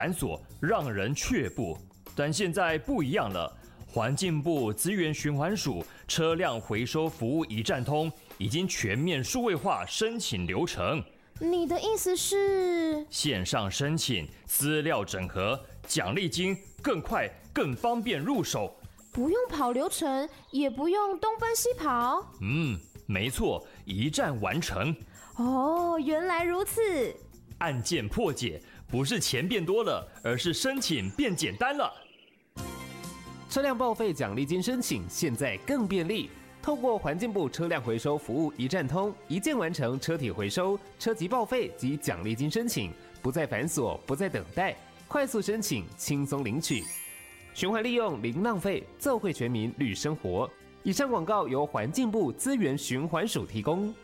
繁琐，让人却步。但现在不一样了，环境部资源循环署车辆回收服务一站通已经全面数位化申请流程。 你的意思是？ 线上申请，资料整合，奖励金更快、更方便入手。 不用跑流程，也不用东奔西跑。 没错，一站完成。 哦，原来如此。 案件破解，不是钱变多了，而是申请变简单了。 车辆报废奖励金申请现在更便利，透过环境部车辆回收服务一站通，一键完成车体回收、车籍报废及奖励金申请，不再繁琐，不再等待，快速申请，轻松领取。循环利用零浪费，奏惠全民绿生活。以上广告由环境部资源循环署提供。